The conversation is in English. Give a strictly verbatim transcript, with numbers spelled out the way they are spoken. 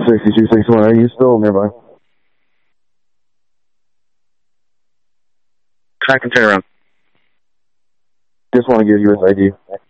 sixty-two sixty-one, are you still nearby? Track and turn around. Just want to give you his I D.